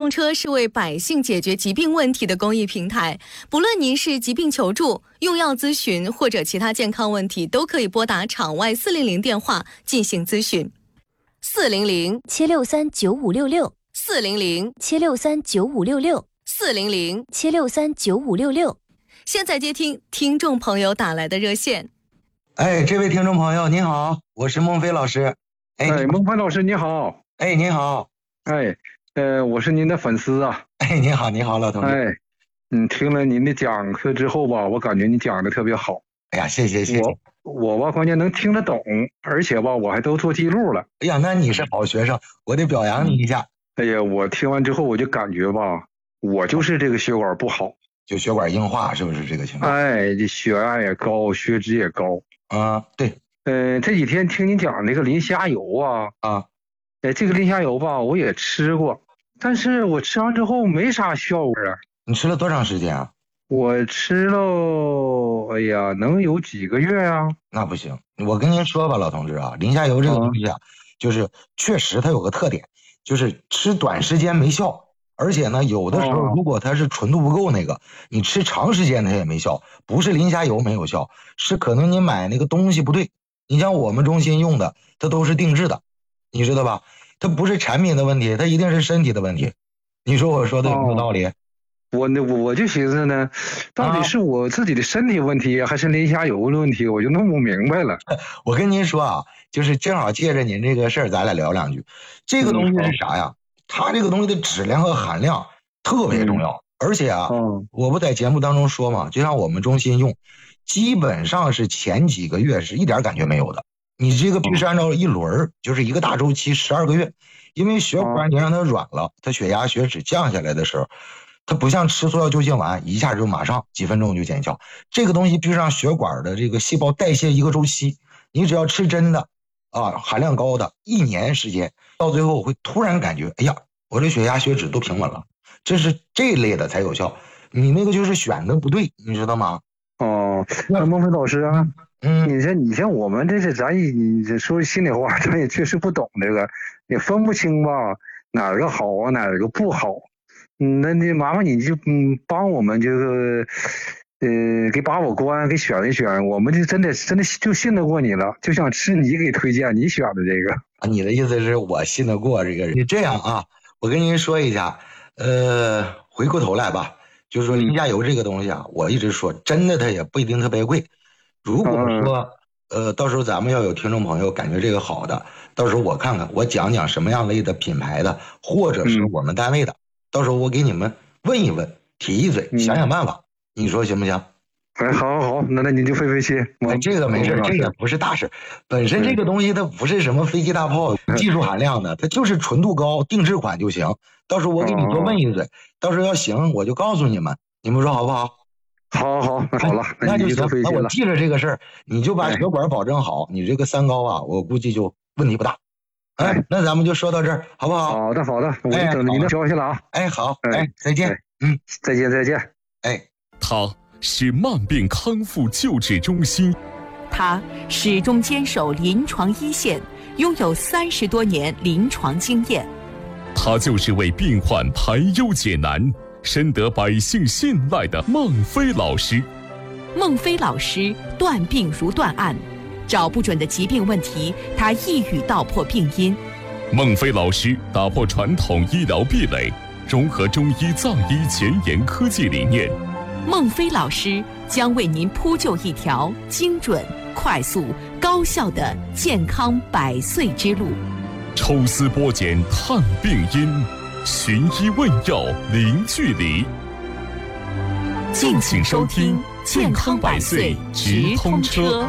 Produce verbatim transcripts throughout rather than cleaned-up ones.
通车是为百姓解决疾病问题的公益平台，不论您是疾病求助、用药咨询或者其他健康问题，都可以拨打场外四零零电话进行咨询。四零零七六三九五六六， 四零零七六三九五六六， 四零零七六三九五六六。 现在接听听众朋友打来的热线。 哎，这位听众朋友您好，我是孟非老师。 哎，哎孟非老师你好。 哎，您好。 哎，呃，我是您的粉丝啊。 哎，你好，你好，老同志。 哎，嗯，听了您的讲课之后吧，我感觉你讲的特别好。 哎呀，谢谢谢谢。 我我吧，关键能听得懂，而且吧，我还都做记录了。 哎呀，那你是好学生，我得表扬你一下。 哎呀，我听完之后我就感觉吧，我就是这个血管不好， 就血管硬化，是不是这个情况？ 哎，这血压也高，血脂也高。 啊，对。 呃，这几天听你讲那个磷虾油啊， 啊， 哎，这个磷虾油吧，我也吃过。但是我吃完之后没啥效果啊。 你吃了多长时间啊？ 我吃了，哎呀，能有几个月啊？ 那不行，我跟您说吧，老同志啊，磷虾油这个东西啊，啊就是确实它有个特点，就是吃短时间没效，而且呢，有的时候如果它是纯度不够那个，哦、你吃长时间它也没效。不是磷虾油没有效，是可能你买那个东西不对。你像我们中心用的，它都是定制的，你知道吧？它不是产品的问题，它一定是身体的问题。你说我说的有没有道理？ 哦、我呢，我我就寻思呢，到底是我自己的身体问题，啊、还是磷虾油的问题？我就弄不明白了。 我跟您说啊，就是正好借着您这个事儿，咱俩聊两句。这个东西是啥呀？嗯、它这个东西的质量和含量特别重要，嗯、而且啊，嗯、我不在节目当中说嘛，就像我们中心用，基本上是前几个月是一点感觉没有的。你这个必须按照一轮，就是一个大周期，十二个月。因为血管你让它软了，它血压血脂降下来的时候，它不像吃速效救心丸一下就马上几分钟就见效。这个东西必须让血管的这个细胞代谢一个周期。你只要吃真的啊，含量高的，一年时间，到最后我会突然感觉，哎呀，我这血压血脂都平稳了。这是这类的才有效。你那个就是选的不对，你知道吗？ 哦，那孟非老师啊。 嗯， 你像你像我们这是咱你这说心里话，咱也确实不懂这个，也分不清吧哪个好啊，哪个不好。嗯，那你麻烦你就嗯帮我们这个呃给把我关，给选一选，我们就真的真的就信得过你了，就想吃你给推荐你选的这个。 啊，你的意思是我信得过这个人？你这样啊，我跟您说一下，呃，回过头来吧，就是说磷虾油这个东西啊，我一直说真的它也不一定特别贵。如果说呃到时候咱们要有听众朋友感觉这个好的，到时候我看看我讲讲什么样类的品牌的，或者是我们单位的，嗯、到时候我给你们问一问，提一嘴，想想办法，嗯、你说行不行？ 哎，好好好，那那你就费费心。 哎，这个没事，这也不是大事。本身这个东西它不是什么飞机大炮、技术含量的，它就是纯度高、定制款就行。到时候我给你多问一嘴，哦、到时候要行我就告诉你们，你们说好不好？ 好好那好了， 哎、那就行。 那我记着这个事儿，你就把血管保证好，哎、你这个三高啊，我估计就问题不大。哎，哎那咱们就说到这儿，好不好？ 好的，好的，我就等着您的消息了啊。 哎，好，哎，再见。嗯， 再见，再见。 哎， 他是慢病康复救治中心， 他始终坚守临床一线，拥有三十多年临床经验。 他就是为病患排忧解难，深得百姓信赖的孟非老师。 孟非老师断病如断案，找不准的疾病问题，他一语道破病因。 孟非老师打破传统医疗壁垒，融合中医藏医前沿科技理念。 孟非老师将为您铺就一条精准、快速、高效的健康百岁之路。 抽丝剥茧探病因，寻医问药零距离。 敬请收听健康百岁直通车。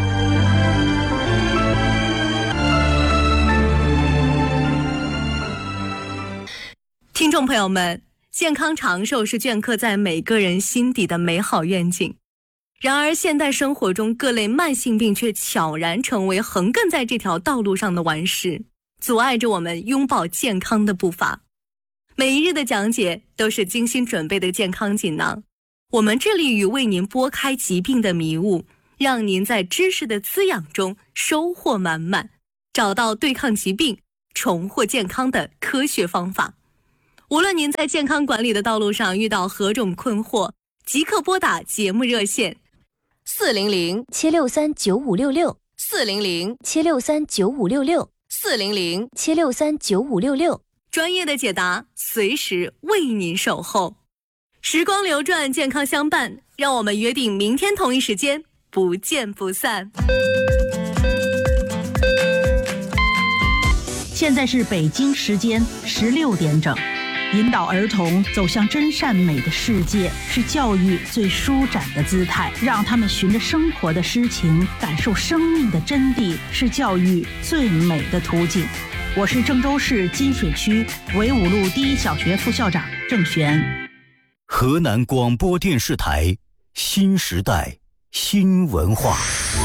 听众朋友们，健康长寿是镌刻在每个人心底的美好愿景。然而现代生活中各类慢性病却悄然成为横亘在这条道路上的顽石，阻碍着我们拥抱健康的步伐。每一日的讲解都是精心准备的健康锦囊，我们致力于为您拨开疾病的迷雾，让您在知识的滋养中收获满满，找到对抗疾病、重获健康的科学方法。 无论您在健康管理的道路上遇到何种困惑，即刻拨打节目热线四零零七六三九五六六四零零七六三九五六六四零零七六三九五六六， 专业的解答随时为您守候。时光流转，健康相伴，让我们约定明天同一时间不见不散。 现在是北京时间十六点整，引导儿童走向真善美的世界，是教育最舒展的姿态。让他们循着生活的诗情，感受生命的真谛，是教育最美的途径。我是郑州市金水区纬五路第一小学副校长郑璇。 河南广播电视台新时代新文化。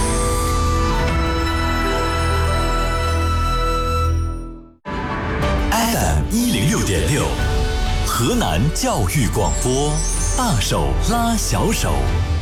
F M 一零六点六，河南教育广播，大手拉小手。